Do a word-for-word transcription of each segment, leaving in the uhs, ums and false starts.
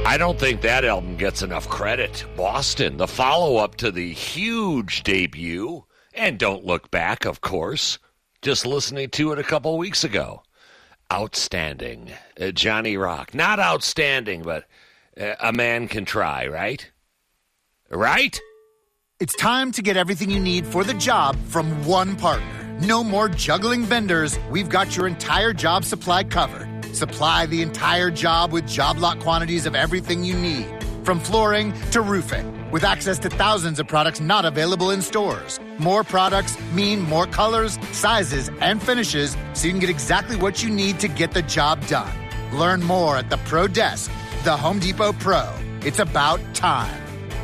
I don't think that album gets enough credit. Boston, the follow-up to the huge debut, and Don't Look Back, of course. Just listening to it a couple weeks ago. Outstanding. Uh, Johnny Rock. Not outstanding, but uh, a man can try, right? Right? It's time to get everything you need for the job from one partner. No more juggling vendors. We've got your entire job supply covered. Supply the entire job with job lot quantities of everything you need, from flooring to roofing, with access to thousands of products not available in stores. More products mean more colors, sizes, and finishes, so you can get exactly what you need to get the job done. Learn more at the Pro Desk, the Home Depot Pro. It's about time.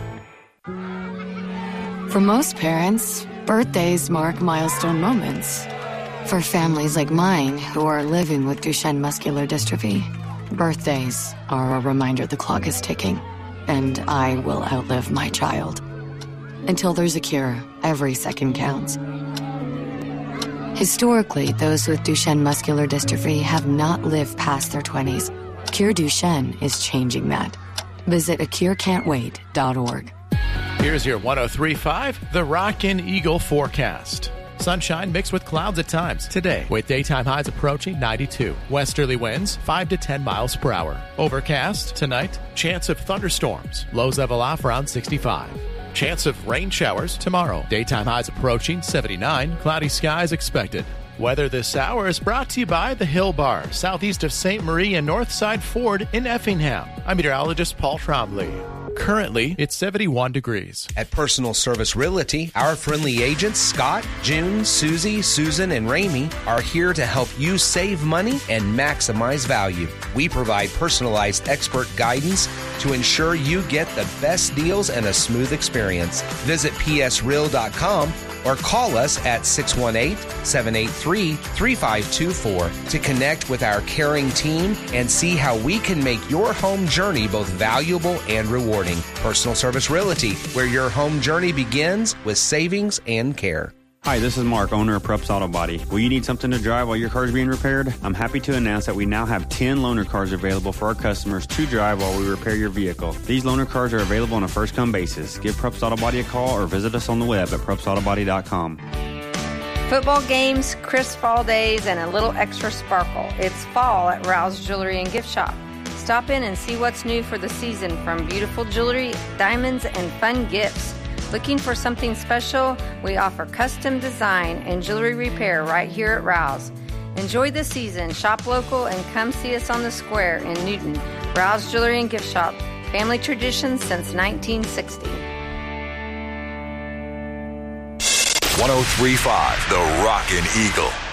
For most parents, birthdays mark milestone moments. For families like mine who are living with Duchenne muscular dystrophy, birthdays are a reminder the clock is ticking, and I will outlive my child. Until there's a cure, every second counts. Historically, those with Duchenne muscular dystrophy have not lived past their twenties. Cure Duchenne is changing that. Visit a cure can't wait dot org. Here's your one oh three point five, The Rockin' Eagle forecast. Sunshine mixed with clouds at times today, with daytime highs approaching ninety-two. Westerly winds five to ten miles per hour. Overcast tonight, chance of thunderstorms. Lows level off around sixty-five. Chance of rain showers tomorrow. Daytime highs approaching seventy-nine. Cloudy skies expected. Weather this hour is brought to you by the Hill Bar, southeast of Saint Marie and Northside Ford in Effingham. I'm meteorologist Paul Trombley. Currently, it's seventy-one degrees. At Personal Service Realty, our friendly agents, Scott, June, Susie, Susan, and Ramey, are here to help you save money and maximize value. We provide personalized expert guidance to ensure you get the best deals and a smooth experience. Visit p s real dot com or call us at six one eight, seven eight three, three five two four to connect with our caring team and see how we can make your home journey both valuable and rewarding. Personal Service Realty, where your home journey begins with savings and care. Hi, this is Mark, owner of Prups Auto Body. Will you need something to drive while your car is being repaired? I'm happy to announce that we now have ten loaner cars available for our customers to drive while we repair your vehicle. These loaner cars are available on a first-come basis. Give Prups Auto Body a call or visit us on the web at prups auto body dot com. Football games, crisp fall days, and a little extra sparkle. It's fall at Rouse Jewelry and Gift Shop. Stop in and see what's new for the season, from beautiful jewelry, diamonds, and fun gifts. Looking for something special? We offer custom design and jewelry repair right here at Rouse. Enjoy the season, shop local, and come see us on the square in Newton. Rouse Jewelry and Gift Shop, family tradition since nineteen sixty. one oh three point five, The Rockin' Eagle.